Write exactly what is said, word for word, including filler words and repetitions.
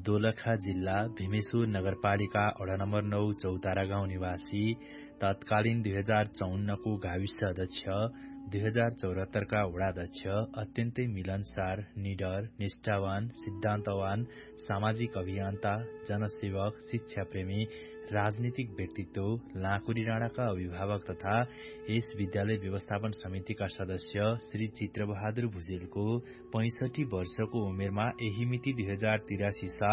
दोलखा जिल्ला भीमेश्वर नगरपालिका वडा नम्बर नौ चौतारा गाउँ निवासी तत्कालीन दुई हजार चौन्नको गाविस अध्यक्ष दुई हजार चौरात्तरका वडाध्यक्ष अत्यन्तै मिलनसार, निडर, निष्ठावान, सिद्धान्तवान, सामाजिक अभियन्ता, जनसेवक, शिक्षाप्रेमी, राजनीतिक व्यक्तित्व, लाँकुरी राणाका अभिभावक तथा यस विद्यालय व्यवस्थापन समितिका सदस्य श्री चित्रबहादुर भुजेलको पैंसठी वर्षको उमेरमा यही मिति दुई हजार तिरासी साल